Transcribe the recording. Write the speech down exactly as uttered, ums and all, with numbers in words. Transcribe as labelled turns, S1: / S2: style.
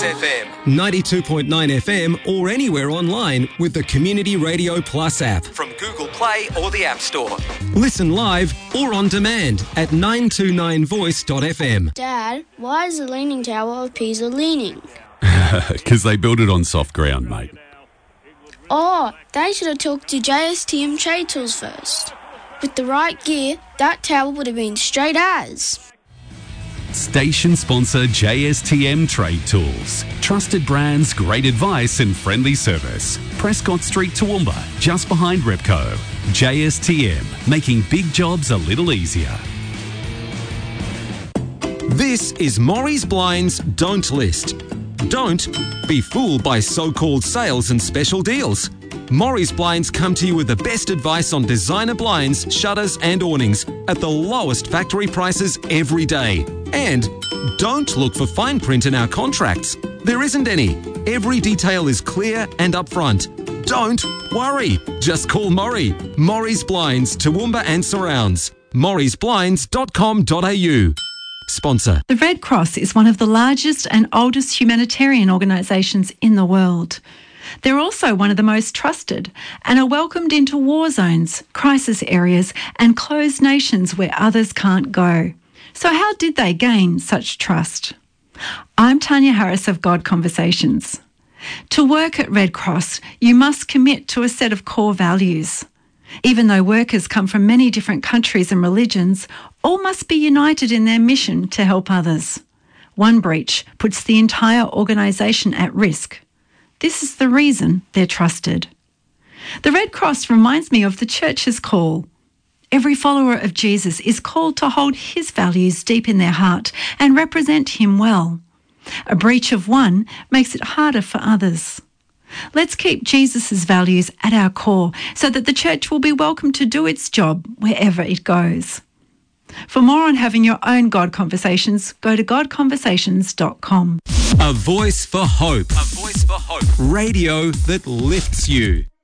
S1: F M.
S2: ninety-two point nine F M or anywhere online with the Community Radio Plus app.
S1: From Google Play or the App Store.
S2: Listen live or on demand at nine two nine voice dot f m.
S3: Dad, why is the Leaning Tower of Pisa leaning?
S4: Because they built it on soft ground, mate.
S3: Oh, they should have talked to J S T M Trade Tools first. With the right gear, that tower would have been straight as.
S4: Station sponsor J S T M Trade Tools. Trusted brands, great advice and friendly service. Prescott Street, Toowoomba, just behind Repco. J S T M, making big jobs a little easier.
S2: This is Maury's Blinds Don't List. Don't be fooled by so-called sales and special deals. Maury's Blinds come to you with the best advice on designer blinds, shutters and awnings at the lowest factory prices every day. And don't look for fine print in our contracts. There isn't any. Every detail is clear and upfront. Don't worry. Just call Maury. Maury's Blinds, Toowoomba and surrounds. maurys blinds dot com dot a u. Sponsor.
S5: The Red Cross is one of the largest and oldest humanitarian organisations in the world. They're also one of the most trusted and are welcomed into war zones, crisis areas and closed nations where others can't go. So how did they gain such trust? I'm Tanya Harris of God Conversations. To work at Red Cross, you must commit to a set of core values. Even though workers come from many different countries and religions, all must be united in their mission to help others. One breach puts the entire organisation at risk. This is the reason they're trusted. The Red Cross reminds me of the Church's call. Every follower of Jesus is called to hold his values deep in their heart and represent him well. A breach of one makes it harder for others. Let's keep Jesus' values at our core so that the church will be welcome to do its job wherever it goes. For more on having your own God Conversations, go to god conversations dot com.
S2: A voice for hope.
S1: A voice for hope.
S2: Radio that lifts you.